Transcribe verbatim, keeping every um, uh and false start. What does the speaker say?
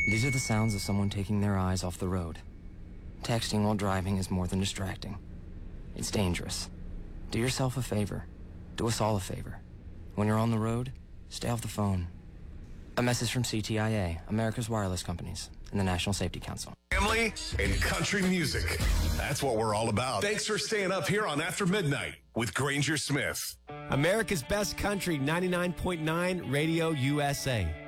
These are the sounds of someone taking their eyes off the road. Texting while driving is more than distracting. It's dangerous. Do yourself a favor. Do us all a favor. When you're on the road, stay off the phone. A message from C T I A, America's wireless companies, and the National Safety Council. Family and country music. That's what we're all about. Thanks for staying up here on After Midnight with Granger Smith. America's Best Country, ninety-nine point nine Radio U S A.